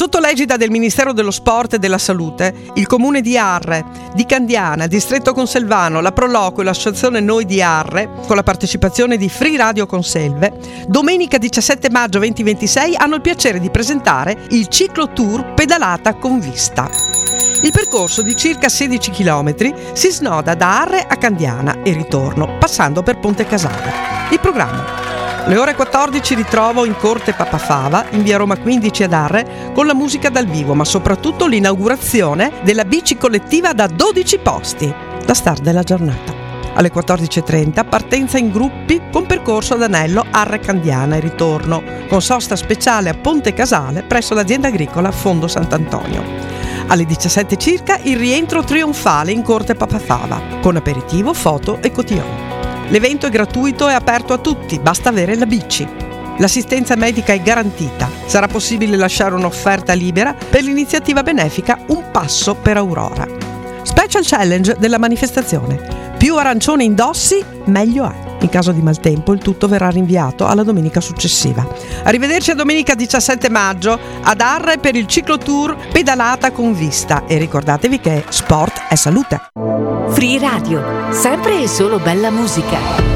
Sotto l'egida del Ministero dello Sport e della Salute, il Comune di Arre, di Candiana, Distretto Conselvano, la Proloquio e l'Associazione Noi di Arre, con la partecipazione di Free Radio Conselve, domenica 17 maggio 2026 hanno il piacere di presentare il ciclo tour Pedalata con Vista. Il percorso di circa 16 km si snoda da Arre a Candiana e ritorno, passando per Ponte Casale. Il programma: alle ore 14 ritrovo in Corte Papafava, in via Roma 15 ad Arre, con la musica dal vivo, ma soprattutto l'inaugurazione della bici collettiva da 12 posti, la star della giornata. Alle 14.30 partenza in gruppi con percorso ad anello Arre Candiana e ritorno, con sosta speciale a Ponte Casale presso l'azienda agricola Fondo Sant'Antonio. Alle 17 circa il rientro trionfale in Corte Papafava, con aperitivo, foto e cotillon. L'evento è gratuito e aperto a tutti, basta avere la bici. L'assistenza medica è garantita. Sarà possibile lasciare un'offerta libera per l'iniziativa benefica Un Passo per Aurora. Special challenge della manifestazione: più arancione indossi, meglio è. In caso di maltempo il tutto verrà rinviato alla domenica successiva. Arrivederci a domenica 17 maggio ad Arre per il ciclo tour Pedalata con Vista, e ricordatevi che sport è salute. Free Radio, sempre e solo bella musica.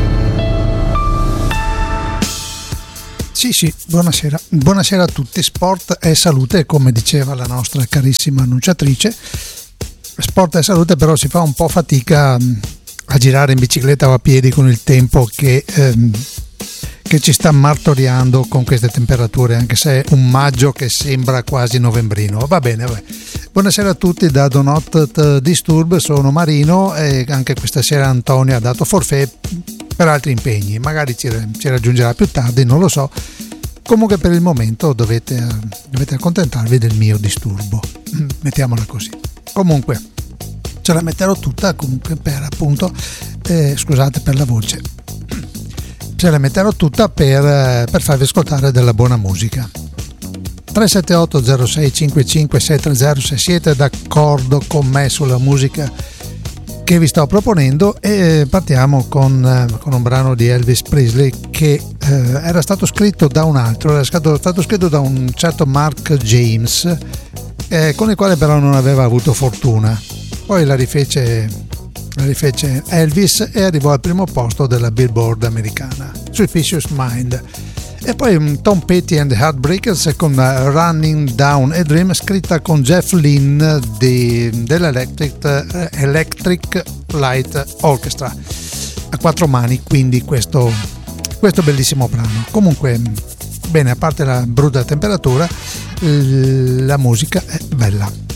Sì, buonasera a tutti. Sport è salute, come diceva la nostra carissima annunciatrice. Sport è salute, però si fa un po' fatica a girare in bicicletta o a piedi con il tempo che ci sta martoriando con queste temperature, anche se è un maggio che sembra quasi novembrino. Va bene. Buonasera a tutti da Do Not Disturb, sono Marino e anche questa sera Antonio ha dato forfait per altri impegni, magari ci raggiungerà più tardi, non lo so. Comunque per il momento dovete accontentarvi del mio disturbo, mettiamola così. Comunque ce la metterò tutta comunque per appunto scusate per la voce, ce la metterò tutta per farvi ascoltare della buona musica. 378 0655 630 se siete d'accordo con me sulla musica che vi sto proponendo, e partiamo con un brano di Elvis Presley che era stato scritto da un altro, era stato scritto da un certo Mark James, con il quale però non aveva avuto fortuna. Poi la rifece Elvis e arrivò al primo posto della Billboard americana sui Vicious Mind. E poi Tom Petty and the Heartbreakers con Running Down a Dream, scritta con Jeff Lynne dell'Electric Light Orchestra a quattro mani, quindi questo bellissimo brano. Comunque bene, a parte la brutta temperatura, la musica è bella.